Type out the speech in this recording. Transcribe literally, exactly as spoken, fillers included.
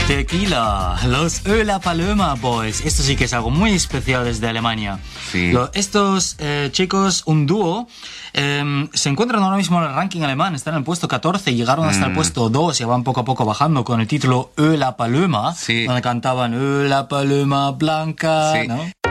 Tequila, los Ö La Paloma Boys. Esto sí que es algo muy especial desde Alemania. Sí. Lo, estos eh, chicos, un dúo, eh, se encuentran ahora mismo en el ranking alemán. Están en el puesto catorce, llegaron hasta Mm. el puesto dos y van poco a poco bajando con el título Ö La Paloma, Sí. donde cantaban Ö La Paloma Blanca, Sí. ¿no?